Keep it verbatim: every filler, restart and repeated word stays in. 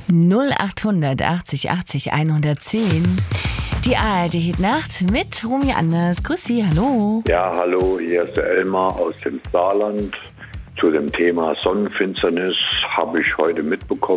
null achthundert achtzig achtzig hundertzehn. Die A R D Hitnacht mit Romy Anders. Grüß Sie, hallo. Ja, hallo, hier ist der Elmar aus dem Saarland. Zu dem Thema Sonnenfinsternis habe ich heute mitbekommen.